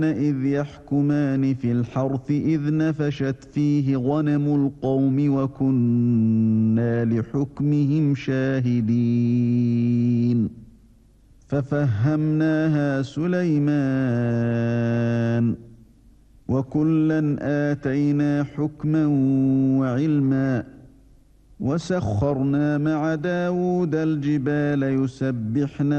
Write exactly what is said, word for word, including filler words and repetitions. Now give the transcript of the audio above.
إذ يحكمان في الحرث إذ نفشت فيه غنم القوم وكنا لحكمهم شاهدين ففهمناها سليمان وكلا آتينا حكما وعلما وسخرنا مع داود الجبال يسبحن